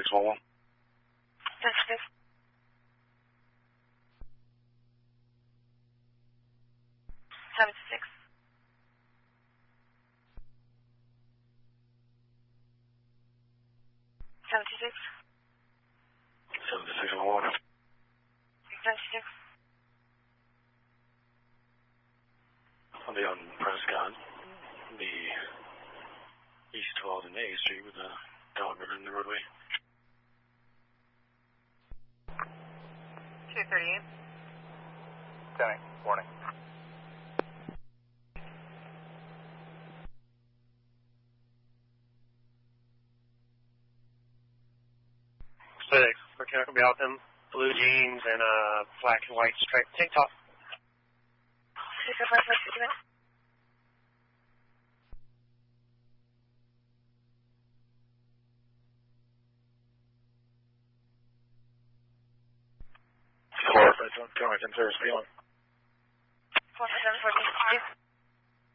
7611. 76. 76. 76. 7611. 76. I'll be on Prescott, the east 12th and A Street with a dog in the roadway. 238. 10, warning. We're talking about them blue jeans and a black and white striped tank top. 605, Four, 10 service, be on.